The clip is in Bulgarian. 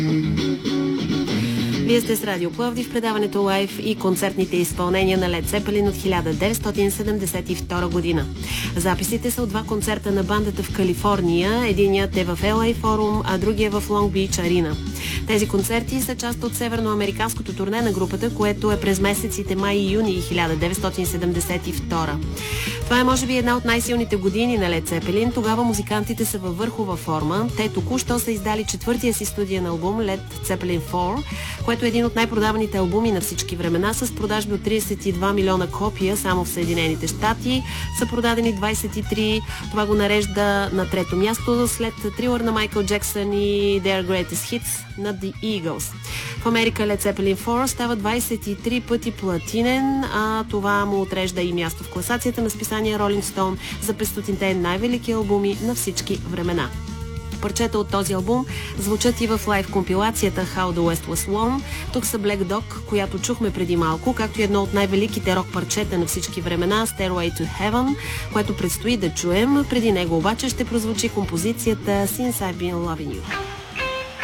Вие сте с Радио Пловдив, предаването Лайв и концертните изпълнения на Led Zeppelin от 1972 година. Записите са от два концерта на бандата в Калифорния. Единият е в LA Forum, а другия в Long Beach Arena. Тези концерти са част от северноамериканското турне на групата, което е през месеците май и юни 1972. Това е може би една от най-силните години на Led Zeppelin. Тогава музикантите са във върхова форма. Те току-що са издали четвъртия си студиен албум Led Zeppelin 4, което е един от най-продаваните албуми на всички времена, с продажби от 32 милиона копия само в Съединените щати. Са продадени 23. Това го нарежда на трето място след Thriller на Майкъл Джексън и Their Greatest Hits на The Eagles. В Америка Led Zeppelin 4 става 23 пъти платинен, а това му отрежда и място в класацията на списание Rolling Stone за 500-те най-велики албуми на всички времена. Парчета от този албум звучат и в лайв компилацията How the West Was Won. Тук са Black Dog, която чухме преди малко, както и едно от най-великите рок парчета на всички времена, Stairway to Heaven, което предстои да чуем. Преди него обаче ще прозвучи композицията Since I've Been Loving You.